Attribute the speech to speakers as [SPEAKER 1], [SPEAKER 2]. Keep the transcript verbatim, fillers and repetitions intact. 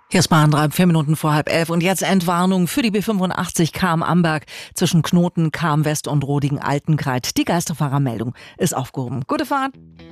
[SPEAKER 1] Hier ist Bahn drei, vier Minuten vor halb elf und jetzt Entwarnung für die B fünfundachtzig Cham-Amberg zwischen Knoten, Cham-West und Roding-Altenkreid. Die Geisterfahrermeldung ist aufgehoben. Gute Fahrt!